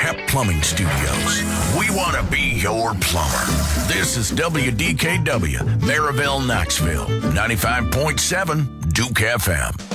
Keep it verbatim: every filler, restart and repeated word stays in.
Pep Plumbing Studios. We want to be your plumber. This is W D K W, Maryville, Knoxville, ninety-five point seven Duke F M.